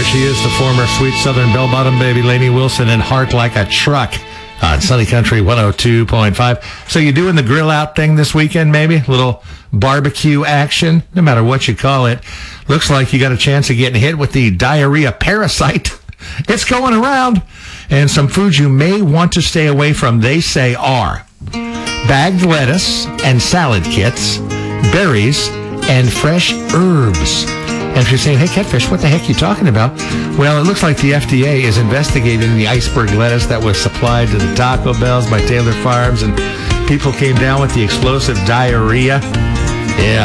There she is, the former sweet Southern bell-bottom baby, Lainey Wilson, and Heart Like a Truck on Sunny Country 102.5. So you doing the grill out thing this weekend, maybe? A little barbecue action, no matter what you call it. Looks like you got a chance of getting hit with the diarrhea parasite. It's going around. And some foods you may want to stay away from, they say, are bagged lettuce and salad kits, berries, and fresh herbs. And if you're saying, hey, Catfish, what the heck are you talking about? Well, it looks like the FDA is investigating the iceberg lettuce that was supplied to the Taco Bells by Taylor Farms, and people came down with the explosive diarrhea. Yeah.